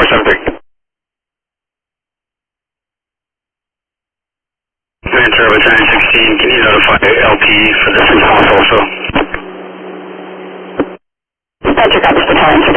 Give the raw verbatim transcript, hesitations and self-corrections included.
seven three. Ventura with nine sixteen, can you notify L P E for this house also? Roger, got this battalion,